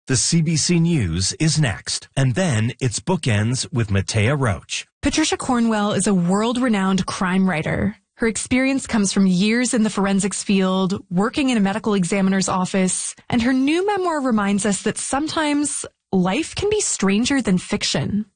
The CBC News is next, and then it's Bookends with Matea Roach. Patricia Cornwell is a world-renowned crime writer. Her experience comes from years in the forensics field, working in a medical examiner's office, and her new memoir reminds us that sometimes life can be stranger than fiction.